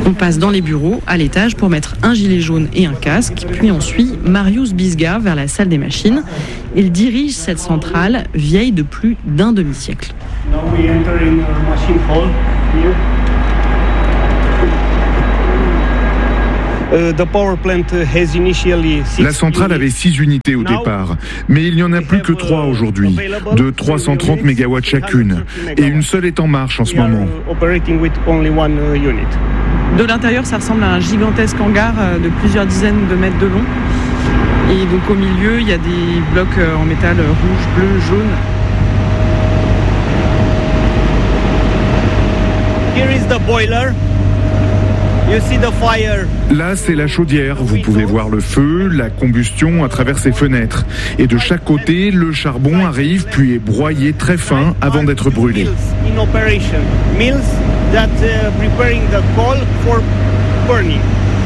On passe dans les bureaux, à l'étage, pour mettre un gilet jaune et un casque. Puis on suit Marius Bisga vers la salle des machines. Il dirige cette centrale vieille de plus d'un demi-siècle. La centrale avait 6 unités au départ, mais il n'y en a plus que 3 aujourd'hui, de 330 MW chacune, et une seule est en marche en ce moment. De l'intérieur, ça ressemble à un gigantesque hangar de plusieurs dizaines de mètres de long. Et donc au milieu, il y a des blocs en métal rouge, bleu, jaune. Here is the boiler. You see the fire. Là, c'est la chaudière. Vous pouvez voir le feu, la combustion à travers ses fenêtres. Et de chaque côté, le charbon arrive puis est broyé très fin avant d'être brûlé. In operation, mills that preparing the coal for burning.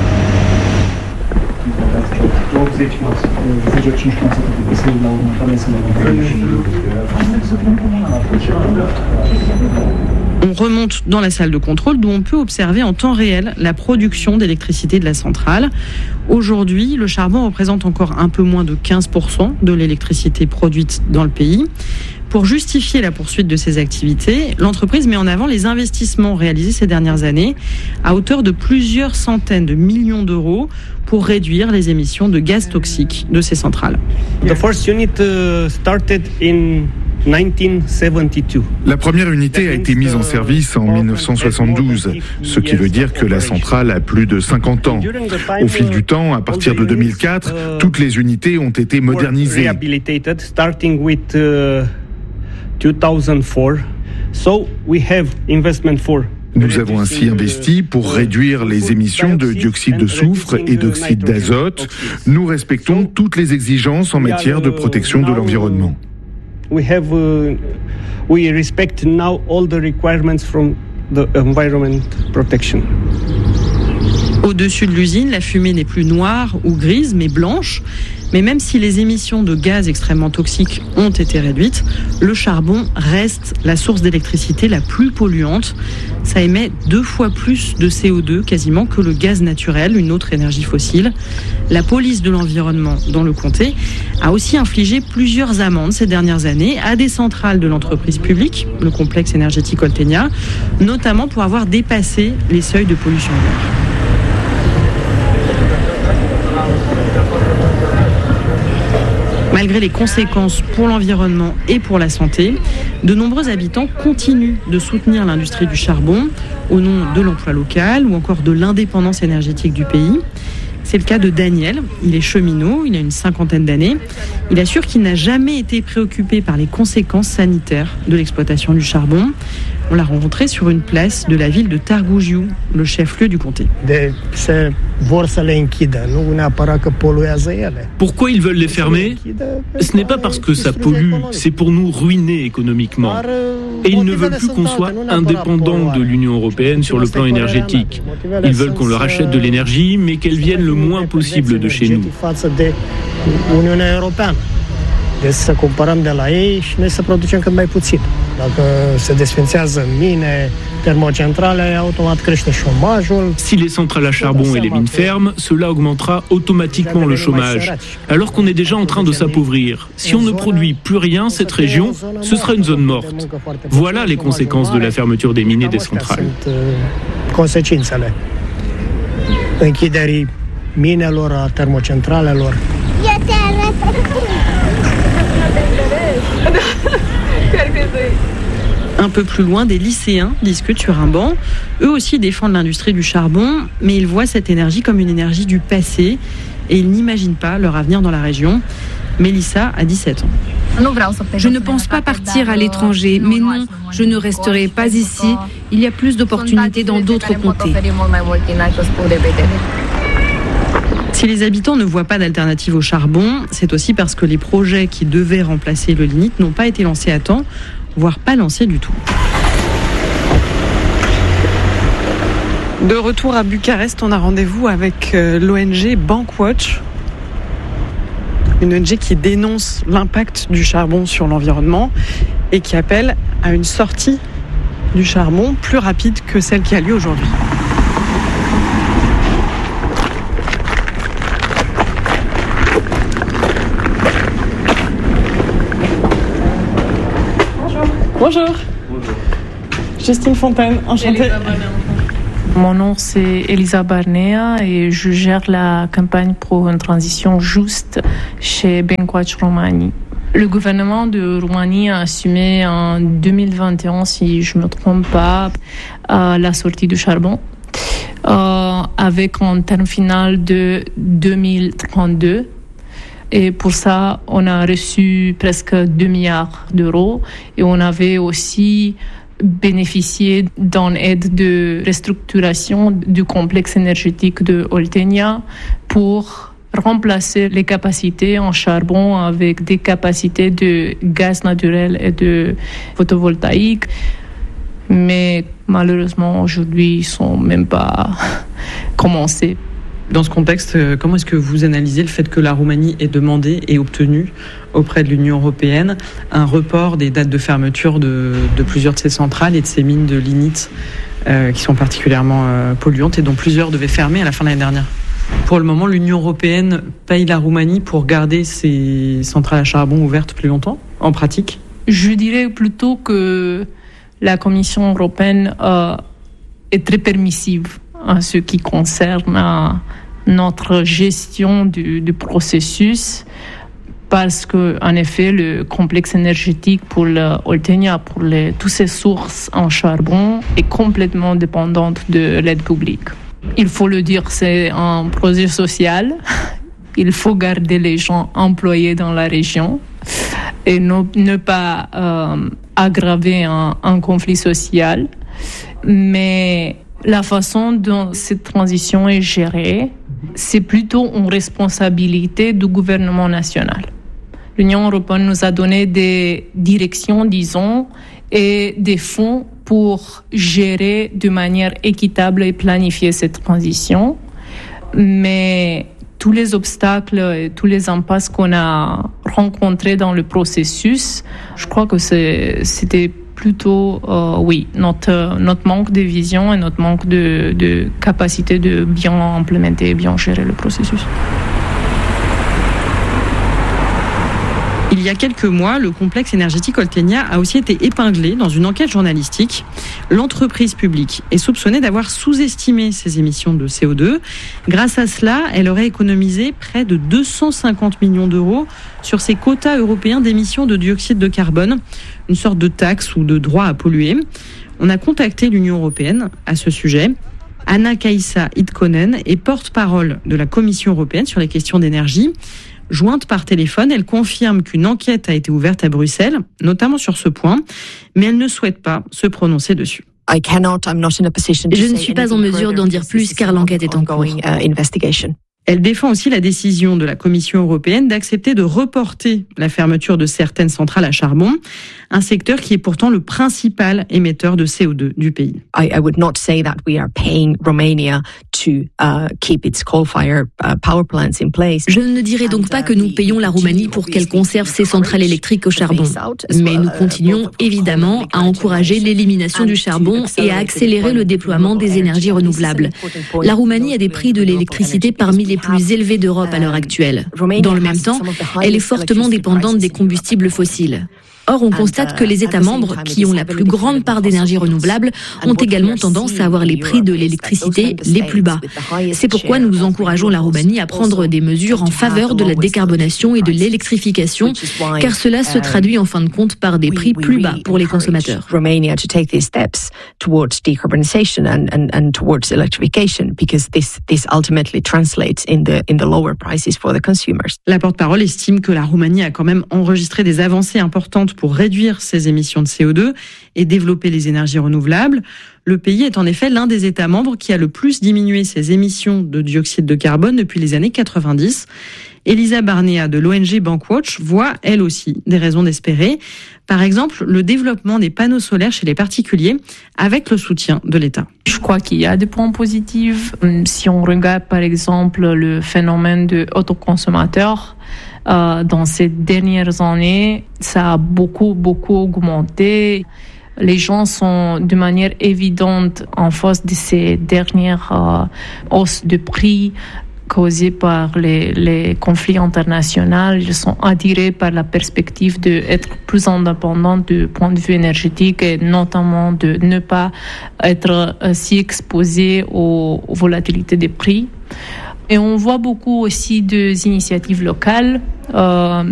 On remonte dans la salle de contrôle d'où on peut observer en temps réel la production d'électricité de la centrale. Aujourd'hui, le charbon représente encore un peu moins de 15% de l'électricité produite dans le pays. Pour justifier la poursuite de ces activités, l'entreprise met en avant les investissements réalisés ces dernières années à hauteur de plusieurs centaines de millions d'euros pour réduire les émissions de gaz toxiques de ces centrales. The first unit started in 1972. La première unité a été mise en service en 1972, ce qui veut dire que la centrale a plus de 50 ans. Au fil du temps, à partir de 2004, toutes les unités ont été modernisées. Starting with 2004. So we have investment for. Nous avons ainsi investi pour réduire les émissions de dioxyde de soufre et d'oxyde d'azote. Nous respectons toutes les exigences en matière de protection de l'environnement. We respect now all the requirements from the environment protection. Au-dessus de l'usine, la fumée n'est plus noire ou grise, mais blanche. Mais même si les émissions de gaz extrêmement toxiques ont été réduites, le charbon reste la source d'électricité la plus polluante. Ça émet 2 fois plus de CO2 quasiment que le gaz naturel, une autre énergie fossile. La police de l'environnement dans le comté a aussi infligé plusieurs amendes ces dernières années à des centrales de l'entreprise publique, le complexe énergétique Oltenia, notamment pour avoir dépassé les seuils de pollution d'air. Malgré les conséquences pour l'environnement et pour la santé, de nombreux habitants continuent de soutenir l'industrie du charbon au nom de l'emploi local ou encore de l'indépendance énergétique du pays. C'est le cas de Daniel, il est cheminot, il a une 50aine d'années. Il assure qu'il n'a jamais été préoccupé par les conséquences sanitaires de l'exploitation du charbon. On l'a rencontré sur une place de la ville de Târgu Jiu, le chef-lieu du comté. Pourquoi ils veulent les fermer ? Ce n'est pas parce que ça pollue, c'est pour nous ruiner économiquement. Et ils ne veulent plus qu'on soit indépendant de l'Union européenne sur le plan énergétique. Ils veulent qu'on leur achète de l'énergie, mais qu'elle vienne le moins possible de chez nous. Deci să cumpărăm de la ei și noi să producem cât mai puțin. Dacă se desfințează mine, termocentrale, automat crește șomajul. Si les centrales à charbon et les mines ferment, cela augmentera automatiquement le chômage, alors qu'on est déjà en train de s'appauvrir. Si on ne produit plus rien, cette région, ce sera une zone morte. Voilà les conséquences de la fermeture des mines et des centrales. Consecințele închiderii minelor, a termocentralelor. Un peu plus loin, des lycéens discutent sur un banc. Eux aussi défendent l'industrie du charbon, mais ils voient cette énergie comme une énergie du passé et ils n'imaginent pas leur avenir dans la région. Mélissa a 17 ans. Je ne pense pas partir à l'étranger, mais non, je ne resterai pas ici. Il y a plus d'opportunités dans d'autres comtés. Si les habitants ne voient pas d'alternative au charbon, c'est aussi parce que les projets qui devaient remplacer le lignite n'ont pas été lancés à temps, voire pas lancés du tout. De retour à Bucarest, on a rendez-vous avec l'ONG Bankwatch, une ONG qui dénonce l'impact du charbon sur l'environnement et qui appelle à une sortie du charbon plus rapide que celle qui a lieu aujourd'hui. Bonjour. Justine Fontaine, enchantée. Mon nom c'est Elisa Barnea et je gère la campagne pour une transition juste chez Bencoac Roumanie. Le gouvernement de Roumanie a assumé en 2021, si je ne me trompe pas, la sortie du charbon avec un terme final de 2032. Et pour ça, on a reçu presque 2 milliards d'euros et on avait aussi bénéficié d'une aide de restructuration du complexe énergétique de Oltenia pour remplacer les capacités en charbon avec des capacités de gaz naturel et de photovoltaïque. Mais malheureusement, aujourd'hui, ils ne sont même pas commencés. Dans ce contexte, comment est-ce que vous analysez le fait que la Roumanie ait demandé et obtenu auprès de l'Union européenne un report des dates de fermeture de plusieurs de ces centrales et de ces mines de lignite qui sont particulièrement polluantes et dont plusieurs devaient fermer à la fin de l'année dernière? Pour le moment, l'Union européenne paye la Roumanie pour garder ces centrales à charbon ouvertes plus longtemps, en pratique? Je dirais plutôt que la Commission européenne est très permissive en ce qui concerne notre gestion du processus, parce que en effet le complexe énergétique pour l'Oltenia, pour toutes ces sources en charbon, est complètement dépendante de l'aide publique. Il faut le dire, c'est un projet social. Il faut garder les gens employés dans la région et ne pas aggraver un conflit social. Mais la façon dont cette transition est gérée, c'est plutôt une responsabilité du gouvernement national. L'Union européenne nous a donné des directions, disons, et des fonds pour gérer de manière équitable et planifier cette transition. Mais tous les obstacles et tous les impasses qu'on a rencontrés dans le processus, je crois que c'était plutôt, notre manque de vision et notre manque de capacité de bien implémenter et bien gérer le processus. Il y a quelques mois, le complexe énergétique Oltenia a aussi été épinglé dans une enquête journalistique. L'entreprise publique est soupçonnée d'avoir sous-estimé ses émissions de CO2. Grâce à cela, elle aurait économisé près de 250 millions d'euros sur ses quotas européens d'émissions de dioxyde de carbone, une sorte de taxe ou de droit à polluer. On a contacté l'Union européenne à ce sujet. Anna-Kaisa Itkonen est porte-parole de la Commission européenne sur les questions d'énergie. Jointe par téléphone, elle confirme qu'une enquête a été ouverte à Bruxelles, notamment sur ce point, mais elle ne souhaite pas se prononcer dessus. Je ne suis pas en mesure d'en dire plus car l'enquête est en cours. Elle défend aussi la décision de la Commission européenne d'accepter de reporter la fermeture de certaines centrales à charbon, un secteur qui est pourtant le principal émetteur de CO2 du pays. Je ne dirais donc pas que nous payons la Roumanie pour qu'elle conserve ses centrales électriques au charbon. Mais nous continuons évidemment à encourager l'élimination du charbon et à accélérer le déploiement des énergies renouvelables. La Roumanie a des prix de l'électricité parmi les plus élevés d'Europe à l'heure actuelle. Dans le même temps, elle est fortement dépendante des combustibles fossiles. Or, on constate que les États membres, qui ont la plus grande part d'énergie renouvelable, ont également tendance à avoir les prix de l'électricité les plus bas. C'est pourquoi nous encourageons la Roumanie à prendre des mesures en faveur de la décarbonation et de l'électrification, car cela se traduit en fin de compte par des prix plus bas pour les consommateurs. La porte-parole estime que la Roumanie a quand même enregistré des avancées importantes pour réduire ses émissions de CO2 et développer les énergies renouvelables. Le pays est en effet l'un des États membres qui a le plus diminué ses émissions de dioxyde de carbone depuis les années 90. Elisa Barnea de l'ONG Bankwatch voit, elle aussi, des raisons d'espérer. Par exemple, le développement des panneaux solaires chez les particuliers avec le soutien de l'État. Je crois qu'il y a des points positifs. Si on regarde par exemple le phénomène de autoconsommateurs, dans ces dernières années, ça a beaucoup augmenté. Les gens sont de manière évidente en face de ces dernières hausses de prix causés par les conflits internationaux. Ils sont attirés par la perspective d'être plus indépendants du point de vue énergétique et notamment de ne pas être si exposés aux volatilités des prix. Et on voit beaucoup aussi d'initiatives locales.